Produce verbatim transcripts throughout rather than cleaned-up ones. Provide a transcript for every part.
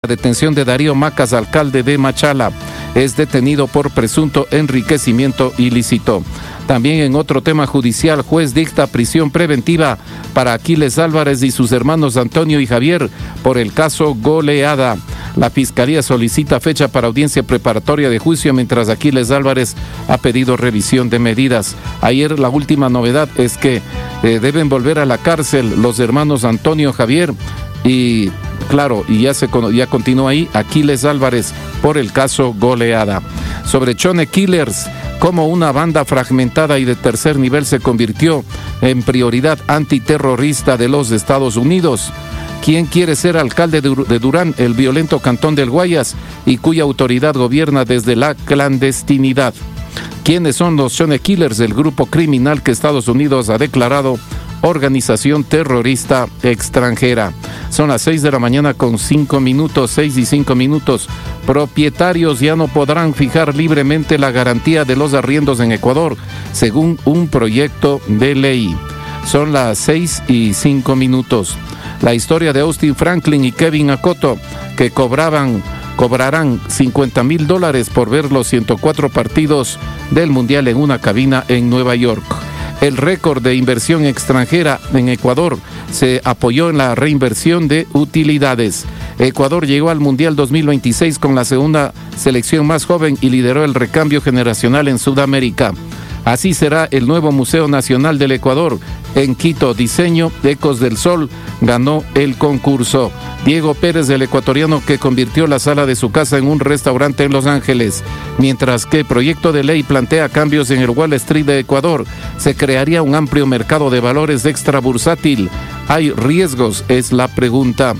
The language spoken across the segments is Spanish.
detención de Darío Macas, alcalde de Machala. Es detenido por presunto enriquecimiento ilícito. También en otro tema judicial, juez dicta prisión preventiva para Aquiles Álvarez y sus hermanos Antonio y Javier por el caso Goleada. La Fiscalía solicita fecha para audiencia preparatoria de juicio, mientras Aquiles Álvarez ha pedido revisión de medidas. Ayer la última novedad es que eh, deben volver a la cárcel los hermanos Antonio y Javier y, claro, y ya, se, ya continúa ahí Aquiles Álvarez por el caso Goleada. Sobre Chone Killers, cómo una banda fragmentada y de tercer nivel se convirtió en prioridad antiterrorista de los Estados Unidos. ¿Quién quiere ser alcalde de Durán, el violento cantón del Guayas, y cuya autoridad gobierna desde la clandestinidad? ¿Quiénes son los Chone Killers, el grupo criminal que Estados Unidos ha declarado organización terrorista extranjera? Son las seis de la mañana con cinco minutos, seis y cinco minutos. Propietarios ya no podrán fijar libremente la garantía de los arriendos en Ecuador, según un proyecto de ley. Son las seis y cinco minutos. La historia de Austin Franklin y Kevin Acoto, que cobraban, cobrarán cincuenta mil dólares por ver los ciento cuatro partidos del Mundial en una cabina en Nueva York. El récord de inversión extranjera en Ecuador se apoyó en la reinversión de utilidades. Ecuador llegó al Mundial dos mil veintiséis con la segunda selección más joven y lideró el recambio generacional en Sudamérica. Así será el nuevo Museo Nacional del Ecuador en Quito. Diseño Ecos del Sol ganó el concurso. Diego Pérez, el ecuatoriano que convirtió la sala de su casa en un restaurante en Los Ángeles. Mientras que el proyecto de ley plantea cambios en el Wall Street de Ecuador, se crearía un amplio mercado de valores extra bursátil. ¿Hay riesgos? Es la pregunta.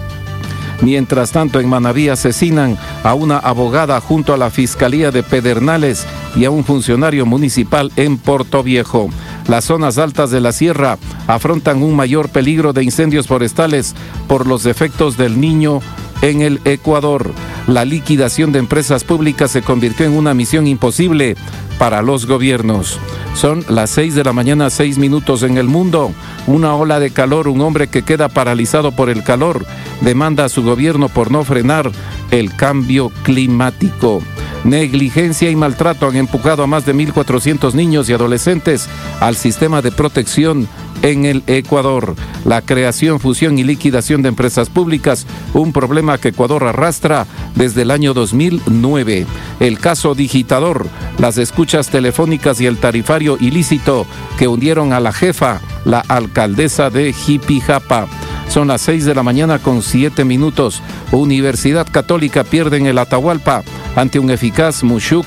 Mientras tanto, en Manabí asesinan a una abogada junto a la Fiscalía de Pedernales y a un funcionario municipal en Portoviejo. Las zonas altas de la sierra afrontan un mayor peligro de incendios forestales por los efectos del Niño en el Ecuador. La liquidación de empresas públicas se convirtió en una misión imposible para los gobiernos. Son las seis de la mañana, seis minutos en el mundo. Una ola de calor, un hombre que queda paralizado por el calor, demanda a su gobierno por no frenar el cambio climático. Negligencia y maltrato han empujado a más de mil cuatrocientos niños y adolescentes al sistema de protección en el Ecuador. La creación, fusión y liquidación de empresas públicas, un problema que Ecuador arrastra desde el año dos mil nueve. El caso Digitador, las escuchas telefónicas y el tarifario ilícito que hundieron a la jefa, la alcaldesa de Jipijapa. Son las seis de la mañana con siete minutos. Universidad Católica pierde en el Atahualpa ante un eficaz Mushuk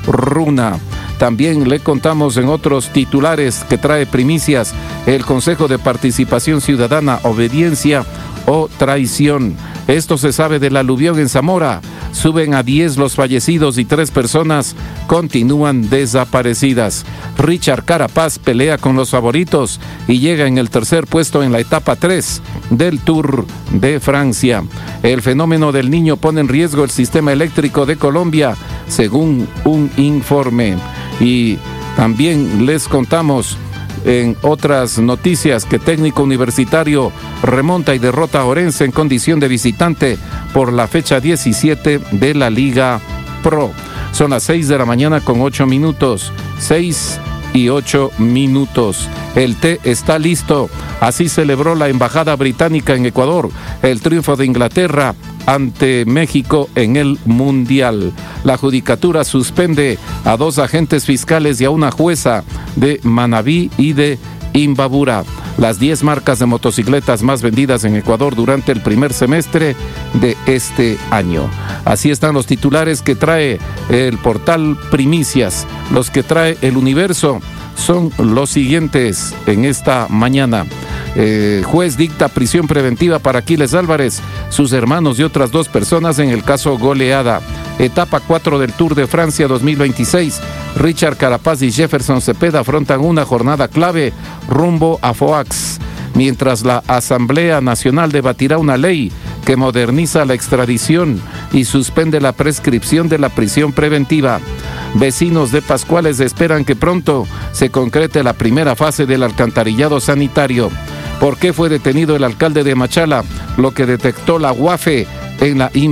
Runa. También le contamos en otros titulares que trae primicias el Consejo de Participación Ciudadana, obediencia o traición. Esto se sabe del aluvión en Zamora. Suben a diez los fallecidos y tres personas continúan desaparecidas. Richard Carapaz pelea con los favoritos y llega en el tercer puesto en la etapa tres del Tour de Francia. El fenómeno del Niño pone en riesgo el sistema eléctrico de Colombia, según un informe. Y también les contamos en otras noticias que Técnico Universitario remonta y derrota a Orense en condición de visitante por la fecha diecisiete de la Liga Pro. Son las seis de la mañana con ocho minutos. seis y ocho minutos. El té está listo. Así celebró la Embajada Británica en Ecuador el triunfo de Inglaterra ante México en el Mundial. La Judicatura suspende a dos agentes fiscales y a una jueza de Manabí y de Imbabura. Las diez marcas de motocicletas más vendidas en Ecuador durante el primer semestre de este año. Así están los titulares que trae el portal Primicias. Los que trae El Universo son los siguientes en esta mañana. Eh, juez dicta prisión preventiva para Aquiles Álvarez, sus hermanos y otras dos personas en el caso Goleada. Etapa cuatro del Tour de Francia dos mil veintiséis. Richard Carapaz y Jefferson Cepeda afrontan una jornada clave rumbo a Foax, mientras la Asamblea Nacional debatirá una ley que moderniza la extradición y suspende la prescripción de la prisión preventiva. Vecinos de Pascuales esperan que pronto se concrete la primera fase del alcantarillado sanitario. ¿Por qué fue detenido el alcalde de Machala? Lo que detectó la U A F E en la